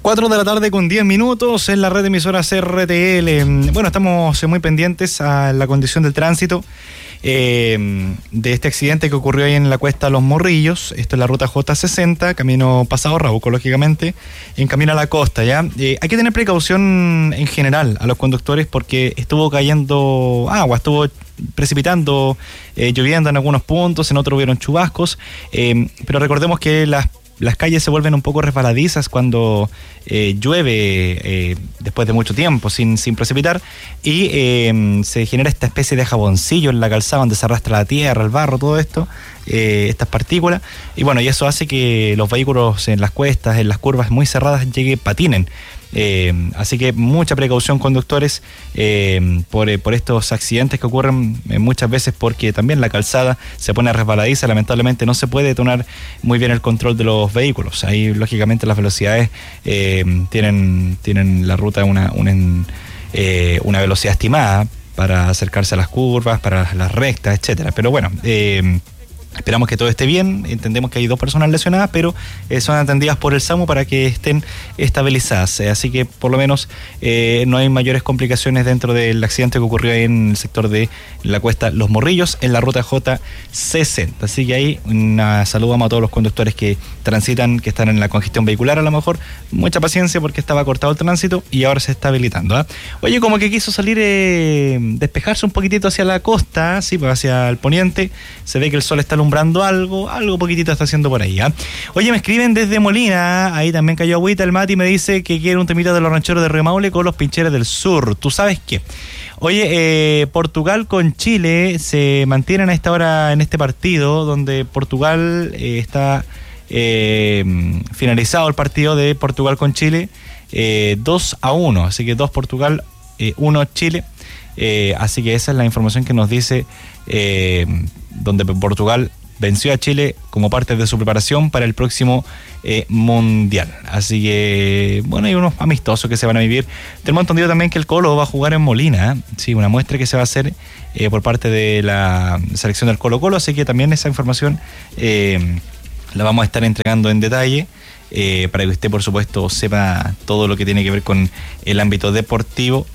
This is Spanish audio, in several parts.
4 de la tarde con 10 minutos en la red de emisoras RTL. Bueno, estamos muy pendientes a la condición del tránsito de este accidente que ocurrió ahí en la cuesta Los Morrillos. Esto es la ruta J60, camino pasado Rauco, lógicamente, en camino a la costa, ¿ya? Hay que tener precaución en general a los conductores porque estuvo cayendo agua, estuvo precipitando, lloviendo en algunos puntos, en otros hubieron chubascos, pero recordemos que las calles se vuelven un poco resbaladizas cuando llueve después de mucho tiempo sin precipitar y se genera esta especie de jaboncillo en la calzada donde se arrastra la tierra, el barro, todo esto, estas partículas, y bueno, y eso hace que los vehículos en las cuestas, en las curvas muy cerradas, patinen. Así que mucha precaución, conductores, por estos accidentes que ocurren muchas veces porque también la calzada se pone resbaladiza. Lamentablemente no se puede detonar muy bien el control de los vehículos. Ahí lógicamente las velocidades tienen la ruta una velocidad estimada para acercarse a las curvas, para las rectas, etcétera. Pero bueno, esperamos que todo esté bien. Entendemos que hay 2 personas lesionadas, pero son atendidas por el SAMU para que estén estabilizadas. Así que por lo menos no hay mayores complicaciones dentro del accidente que ocurrió ahí en el sector de la cuesta Los Morrillos, en la ruta J60. Así que ahí saludamos a todos los conductores que transitan, que están en la congestión vehicular. A lo mejor mucha paciencia porque estaba cortado el tránsito y ahora se está habilitando, ¿eh? Oye, como que quiso salir, despejarse un poquitito hacia la costa, sí, pues hacia el poniente. Se ve que el sol está alumbrando algo poquitito está haciendo por ahí, ¿eh? Oye, me escriben desde Molina, ahí también cayó agüita, el Mati me dice que quiere un temita de los rancheros de Río Maule con los Pincheros del Sur. ¿Tú sabes qué? Oye, Portugal con Chile se mantienen a esta hora en este partido donde Portugal está finalizado el partido de Portugal con Chile, 2-1, así que 2 Portugal, 1 Chile. Así que esa es la información que nos dice, donde Portugal venció a Chile como parte de su preparación para el próximo Mundial. Así que, bueno, hay unos amistosos que se van a vivir. Tenemos entendido también que el Colo va a jugar en Molina, sí, una muestra que se va a hacer por parte de la selección del Colo-Colo, así que también esa información la vamos a estar entregando en detalle. Para que usted, por supuesto, sepa todo lo que tiene que ver con el ámbito deportivo,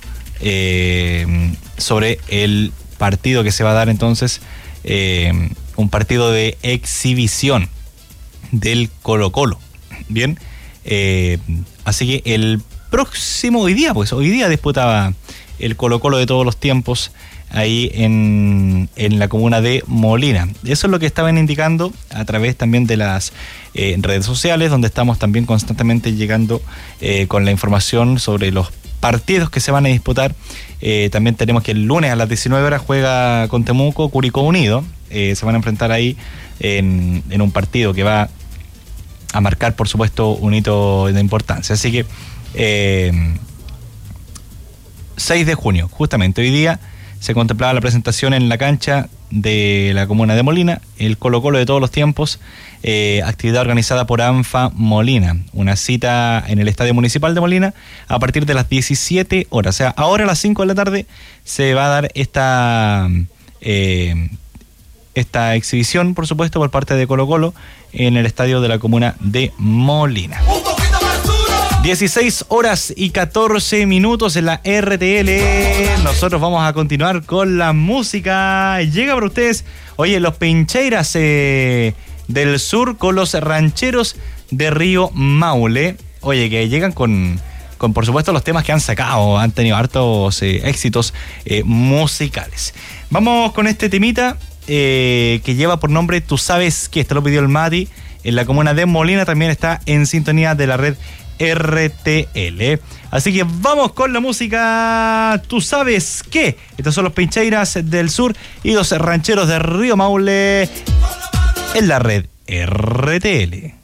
sobre el partido que se va a dar entonces, un partido de exhibición del Colo-Colo. Bien, así que el próximo hoy día disputaba el Colo-Colo de todos los tiempos ahí en la comuna de Molina. Eso es lo que estaban indicando a través también de las redes sociales, donde estamos también constantemente llegando con la información sobre los partidos que se van a disputar. También tenemos que el lunes a las 19 horas juega con Temuco Curicó Unido. Se van a enfrentar ahí en un partido que va a marcar, por supuesto, un hito de importancia. Así que 6 de junio, justamente hoy día, se contemplaba la presentación en la cancha de la comuna de Molina, el Colo-Colo de todos los tiempos, actividad organizada por ANFA Molina, una cita en el Estadio Municipal de Molina a partir de las 17 horas. O sea, ahora a las 5 de la tarde se va a dar esta exhibición, por supuesto, por parte de Colo-Colo en el estadio de la comuna de Molina. 16 horas y 14 minutos en la RTL. Nosotros vamos a continuar con la música. Llega para ustedes, oye, los Pincheiras del Sur con los Rancheros de Río Maule. Oye, que llegan con por supuesto los temas que han sacado. Han tenido hartos éxitos musicales. Vamos con este temita que lleva por nombre Tú Sabes Que. Esto lo pidió el Mati. En la comuna de Molina también está en sintonía de la red RTL. Así que vamos con la música. Tú sabes qué. Estos son los Pincheiras del Sur y los Rancheros de Río Maule en la red RTL.